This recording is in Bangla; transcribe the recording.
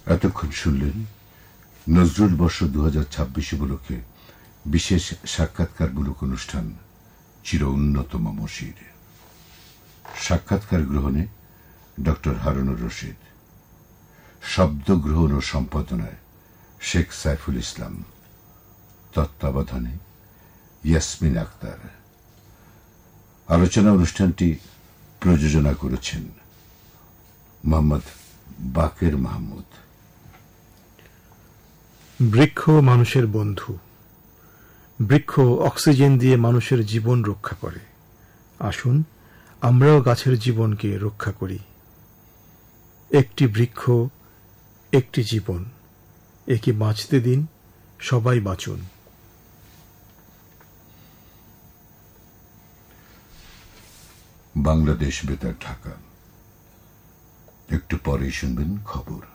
এতক্ষণ শুনলেন নজরুল বর্ষ 2026 উপলক্ষে বিশেষ সাক্ষাৎকারমূলক অনুষ্ঠান চির উন্নতম মশির। সাক্ষাৎকার গ্রহণে ডক্টর হারুনুর রশিদ, শব্দ গ্রহণ ও সম্পাদনায় শেখ সাইফুল ইসলাম, তত্ত্বাবধানে ইয়াসমিন আক্তার। আলোচনা অনুষ্ঠানটি প্রযোজনা করেছেন মোহাম্মদ বাকের মাহমুদ। বৃক্ষ মানুষের বন্ধু। বৃক্ষ অক্সিজেন দিয়ে মানুষের জীবন রক্ষা করে। আসুন আমরাও গাছের জীবনকে রক্ষা করি। একটি বৃক্ষ, একটি জীবন, একে বাঁচতে দিন, সবাই বাঁচুন। বাংলাদেশ বেতার, ঢাকা। একটু পরেই শুনবেন খবর।